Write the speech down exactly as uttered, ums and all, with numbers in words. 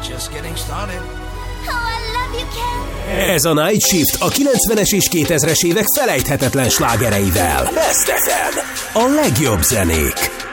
just getting started. Oh, I love you, Ken. Ez a Night Shift a kilencvenes és kétezres évek felejthetetlen slágereivel. Best ef em, a legjobb zenék.